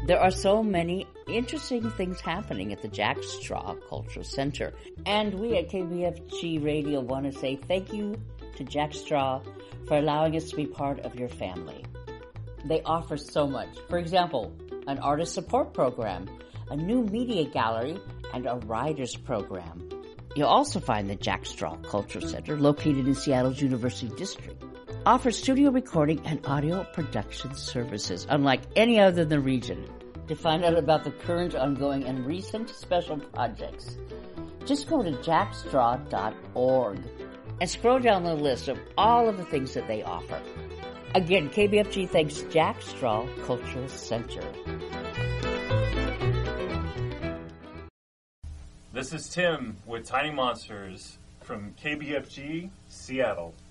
There are so many interesting things happening at the Jack Straw Cultural Center. And we at KBFG Radio want to say thank you to Jack Straw for allowing us to be part of your family. They offer so much. For example, an artist support program, a new media gallery, and a writers program. You'll also find the Jack Straw Cultural Center, located in Seattle's University District, offers studio recording and audio production services unlike any other in the region. To find out about the current, ongoing, and recent special projects, just go to jackstraw.org and scroll down the list of all of the things that they offer. Again, KBFG thanks Jack Straw Cultural Center. This is Tim with Tiny Monsters from KBFG, Seattle.